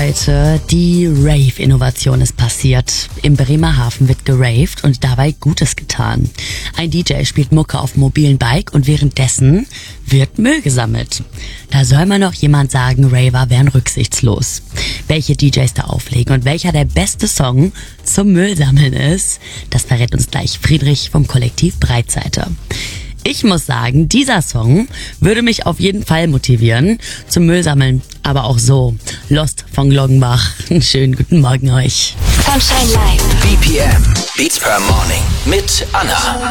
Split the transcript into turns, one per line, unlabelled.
Leute, die Rave-Innovation ist passiert. Im Bremerhaven wird geraved und dabei Gutes getan. Ein DJ spielt Mucke auf mobilen Bike und währenddessen wird Müll gesammelt. Da soll mal noch jemand sagen, Raver wären rücksichtslos. Welche DJs da auflegen und welcher der beste Song zum Müllsammeln ist, das verrät uns gleich Friedrich vom Kollektiv Breitseite. Ich muss sagen, dieser Song würde mich auf jeden Fall motivieren zum Müllsammeln. Aber auch so. Lost von Gloggenbach. Schönen guten Morgen euch.
Sunshine Live.
BPM. Beats per Morning. Mit Anna.